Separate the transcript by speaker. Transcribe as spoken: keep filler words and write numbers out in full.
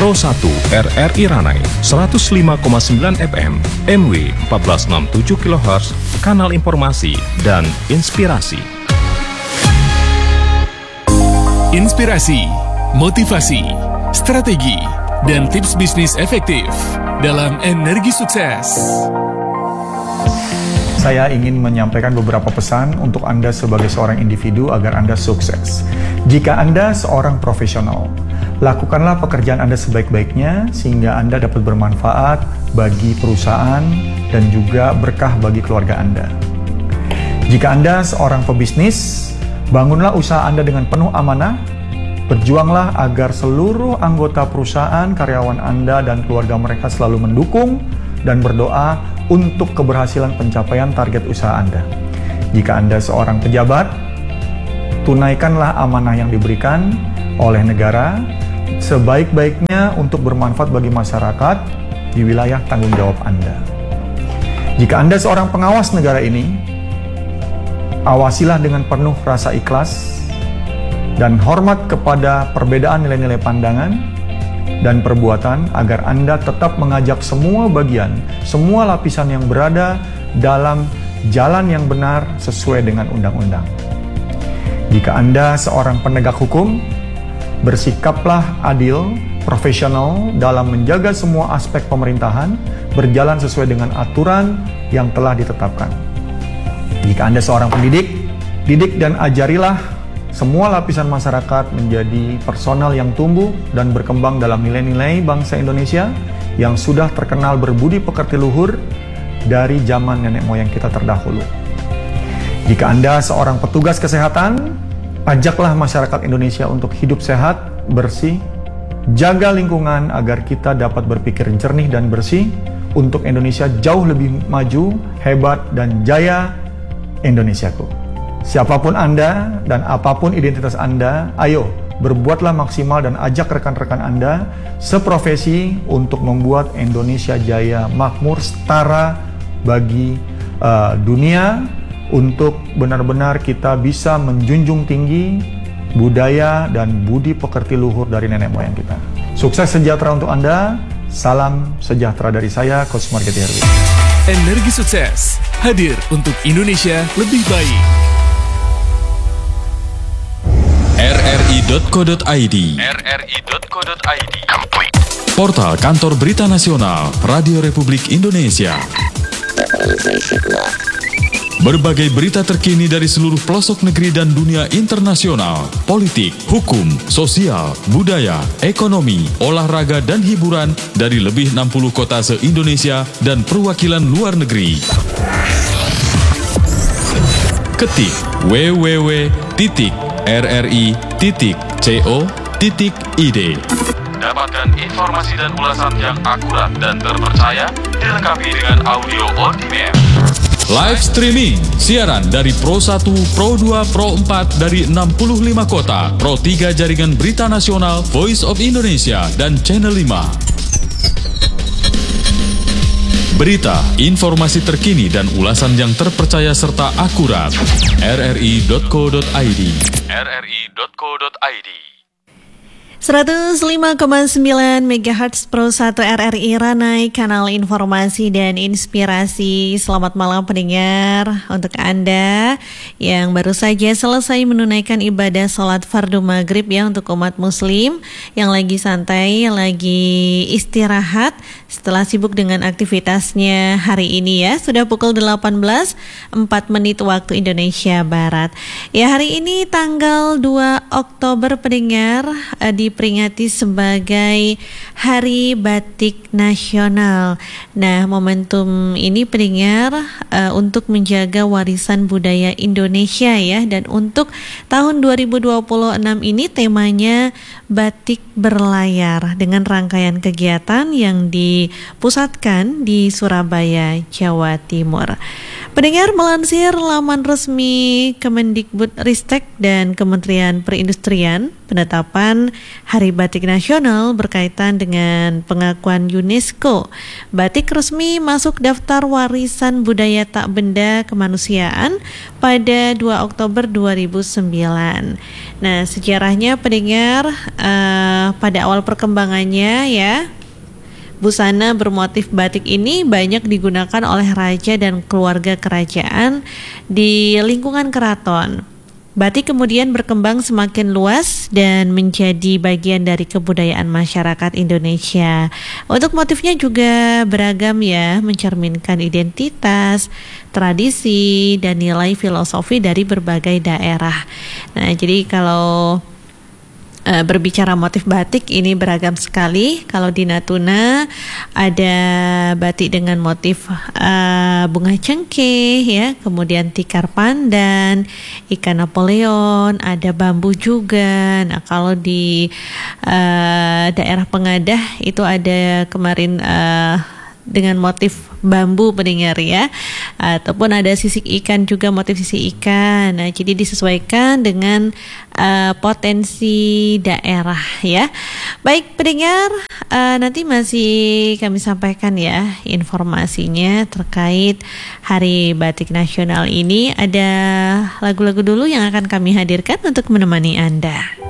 Speaker 1: Pro satu R R I Ranai seratus lima koma sembilan F M, M W empat belas enam puluh tujuh kilohertz, kanal informasi dan inspirasi.
Speaker 2: Inspirasi, motivasi, strategi, dan tips bisnis efektif dalam Energi Sukses.
Speaker 3: Saya ingin menyampaikan beberapa pesan untuk Anda sebagai seorang individu agar Anda sukses. Jika Anda seorang profesional, lakukanlah pekerjaan Anda sebaik-baiknya sehingga Anda dapat bermanfaat bagi perusahaan dan juga berkah bagi keluarga Anda. Jika Anda seorang pebisnis, bangunlah usaha Anda dengan penuh amanah. Berjuanglah agar seluruh anggota perusahaan, karyawan Anda, dan keluarga mereka selalu mendukung dan berdoa untuk keberhasilan pencapaian target usaha Anda. Jika Anda seorang pejabat, tunaikanlah amanah yang diberikan oleh negara sebaik-baiknya untuk bermanfaat bagi masyarakat di wilayah tanggung jawab Anda. Jika Anda seorang pengawas negara ini, awasilah dengan penuh rasa ikhlas dan hormat kepada perbedaan nilai-nilai pandangan dan perbuatan agar Anda tetap mengajak semua bagian, semua lapisan yang berada dalam jalan yang benar sesuai dengan undang-undang. Jika Anda seorang penegak hukum, bersikaplah adil, profesional dalam menjaga semua aspek pemerintahan berjalan sesuai dengan aturan yang telah ditetapkan. Jika Anda seorang pendidik, didik dan ajarilah semua lapisan masyarakat menjadi personal yang tumbuh dan berkembang dalam nilai-nilai bangsa Indonesia yang sudah terkenal berbudi pekerti luhur dari zaman nenek moyang kita terdahulu. Jika Anda seorang petugas kesehatan, ajaklah masyarakat Indonesia untuk hidup sehat, bersih, jaga lingkungan agar kita dapat berpikir jernih dan bersih untuk Indonesia jauh lebih maju, hebat, dan jaya Indonesiaku. Siapapun Anda dan apapun identitas Anda, ayo berbuatlah maksimal dan ajak rekan-rekan Anda seprofesi untuk membuat Indonesia jaya, makmur, setara bagi uh, dunia, untuk benar-benar kita bisa menjunjung tinggi budaya dan budi pekerti luhur dari nenek moyang kita. Sukses sejahtera untuk Anda. Salam sejahtera dari saya, Coach Margeti Herwin.
Speaker 2: Energi Sukses hadir untuk Indonesia lebih baik.
Speaker 4: R R I dot co dot I D
Speaker 2: R R I dot co dot I D
Speaker 4: Portal Kantor Berita Nasional Radio Republik Indonesia. Berbagai berita terkini dari seluruh pelosok negeri dan dunia internasional, politik, hukum, sosial, budaya, ekonomi, olahraga, dan hiburan dari lebih enam puluh kota se-Indonesia dan perwakilan luar negeri. Ketik w w w titik r r i titik co titik i d.
Speaker 2: Dapatkan informasi dan ulasan yang akurat dan terpercaya, dilengkapi dengan audio on demand.
Speaker 4: Live streaming, siaran dari Pro satu, Pro dua, Pro empat dari enam puluh lima kota, Pro tiga Jaringan Berita Nasional, Voice of Indonesia, dan Channel lima. Berita, informasi terkini dan ulasan yang terpercaya serta akurat. r r i dot co dot i d
Speaker 2: r r i dot co dot i d
Speaker 5: seratus lima koma sembilan megahertz Pro satu R R I Ranai, kanal informasi dan inspirasi. Selamat malam pendengar, untuk Anda yang baru saja selesai menunaikan ibadah sholat fardu maghrib ya, untuk umat muslim yang lagi santai, lagi istirahat setelah sibuk dengan aktivitasnya hari ini ya. Sudah pukul delapan belas empat menit waktu Indonesia Barat. Ya, hari ini tanggal dua Oktober pendengar, di diperingati sebagai Hari Batik Nasional. Nah, momentum ini pendengar uh, untuk menjaga warisan budaya Indonesia ya, dan untuk tahun dua ribu dua puluh enam ini temanya Batik Berlayar dengan rangkaian kegiatan yang dipusatkan di Surabaya, Jawa Timur. Pendengar, melansir laman resmi Kemendikbudristek dan Kementerian Perindustrian, penetapan Hari Batik Nasional berkaitan dengan pengakuan UNESCO. Batik resmi masuk daftar warisan budaya tak benda kemanusiaan pada dua Oktober dua ribu sembilan. Nah, sejarahnya pendengar, uh, pada awal perkembangannya ya, busana bermotif batik ini banyak digunakan oleh raja dan keluarga kerajaan di lingkungan keraton. Batik kemudian berkembang semakin luas dan menjadi bagian dari kebudayaan masyarakat Indonesia. Untuk motifnya juga beragam ya, mencerminkan identitas, tradisi, dan nilai filosofi dari berbagai daerah. Nah, jadi kalau Uh, berbicara motif batik ini beragam sekali. Kalau di Natuna ada batik dengan motif uh, bunga cengkeh ya, kemudian tikar pandan, ikan Napoleon, ada bambu juga. Nah, kalau di uh, daerah Pengadah itu ada kemarin uh, dengan motif bambu pendengar ya, ataupun ada sisik ikan juga, motif sisik ikan. Nah, jadi disesuaikan dengan uh, potensi daerah ya. Baik pendengar, uh, nanti masih kami sampaikan ya informasinya terkait Hari Batik Nasional ini. Ada lagu-lagu dulu yang akan kami hadirkan untuk menemani Anda.